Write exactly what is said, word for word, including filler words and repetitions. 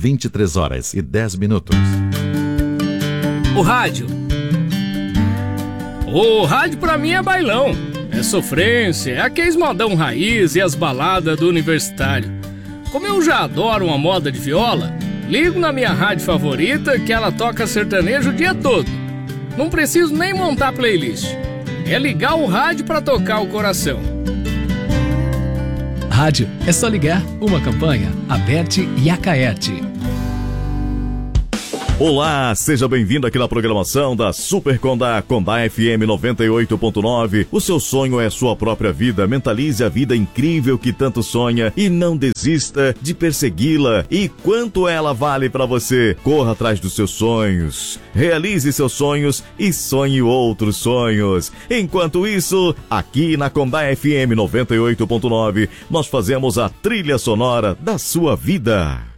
vinte e três horas e dez minutos. O rádio. O rádio pra mim é bailão. É sofrência, é aqueles modão raiz e as baladas do universitário. Como eu já adoro uma moda de viola, ligo na minha rádio favorita que ela toca sertanejo o dia todo. Não preciso nem montar playlist. É ligar o rádio pra tocar o coração. Rádio é só ligar. Uma campanha, Aberte e Acaerte. Olá, seja bem-vindo aqui na programação da Super Condá, Condá F M noventa e oito ponto nove. O seu sonho é sua própria vida. Mentalize a vida incrível que tanto sonha e não desista de persegui-la. E quanto ela vale para você? Corra atrás dos seus sonhos, realize seus sonhos e sonhe outros sonhos. Enquanto isso, aqui na Condá F M noventa e oito ponto nove, nós fazemos a trilha sonora da sua vida.